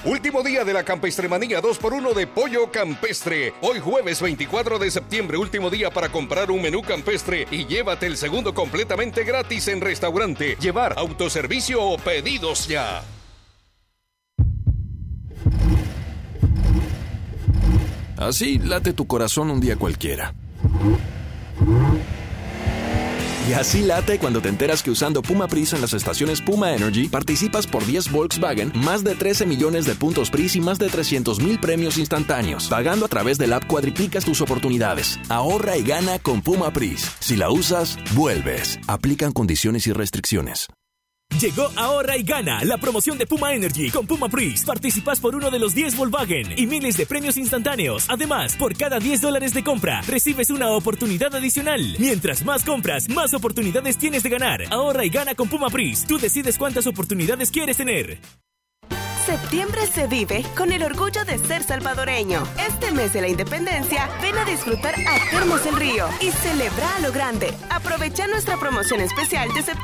Último día de la Campestremanía 2x1 de Pollo Campestre. Hoy jueves 24 de septiembre, último día para comprar un menú campestre y llévate el segundo completamente gratis en restaurante, llevar, autoservicio o pedidos ya. Así late tu corazón un día cualquiera. Y así late cuando te enteras que usando Puma Pris en las estaciones Puma Energy participas por 10 Volkswagen, más de 13 millones de puntos Pris y más de 300,000 premios instantáneos. Pagando a través del app cuadriplicas tus oportunidades. Ahorra y gana con Puma Pris. Si la usas, vuelves. Aplican condiciones y restricciones. Llegó Ahorra y Gana, la promoción de Puma Energy con Puma Pris. Participas por uno de los 10 Volkswagen y miles de premios instantáneos. Además, por cada $10 de compra, recibes una oportunidad adicional. Mientras más compras, más oportunidades tienes de ganar. Ahorra y Gana con Puma Pris. Tú decides cuántas oportunidades quieres tener. Septiembre se vive con el orgullo de ser salvadoreño. Este mes de la independencia, ven a disfrutar a Termos del Río y celebra a lo grande. Aprovecha nuestra promoción especial de septiembre